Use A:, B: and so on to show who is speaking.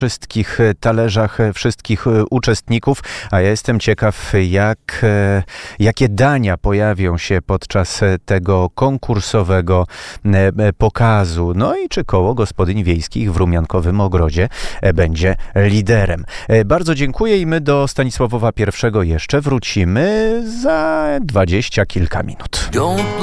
A: wszystkich talerzach, wszystkich uczestników, a ja jestem ciekaw, jakie dania pojawią się podczas tego konkursowego pokazu. No i czy koło gospodyń wiejskich w Rumiankowym Ogrodzie będzie liderem. Bardzo dziękuję i my do Stanisławowa I jeszcze wrócimy za 20 kilka minut.